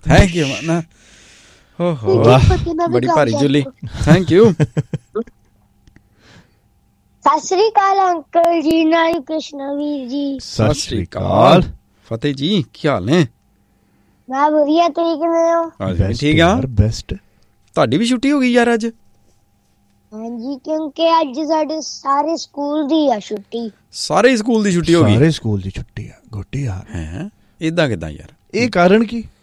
Thank you ਮਨਾ। ਓਹੋ ਬੜੀ ਭਾਰੀ ਜੁਲੀ, thank you. Sat Sri Akal uncle ਜੀ, ਨਾਲ ਕ੍ਰਿਸ਼ਨਾ ਵੀਰ ਜੀ। ਸਤਿ ਸ੍ਰੀ ਅਕਾਲ ਫਤਿਹ ਜੀ, ਕੀ ਹਾਲ ਨੇ? ਮੈਂ ਵਧੀਆ, ਤੁਸੀਂ ਕਿਵੇਂ ਹੋ? ਠੀਕ ਆ। ਬੈਸਟ। ਤੁਹਾਡੀ ਵੀ ਛੁੱਟੀ ਹੋ ਗਈ ਯਾਰ ਅੱਜ? ਹਾਂਜੀ, ਕਿਉਂਕਿ ਅੱਜ ਸਾਡੇ ਸਾਰੇ ਸਕੂਲ ਦੀ ਆ ਛੁੱਟੀ। ਸਾਰੇ ਸਕੂਲ ਦੀ ਛੁੱਟੀ ਹੋ ਗਈ? ਸਾਰੇ ਸਕੂਲ ਦੀ ਛੁੱਟੀ ਆ ਗੋਟੀ ਯਾਰ। ਹੈ ਏਦਾਂ ਕਿੱਦਾਂ ਯਾਰ? ਇਹ ਕਾਰਨ ਕੀ?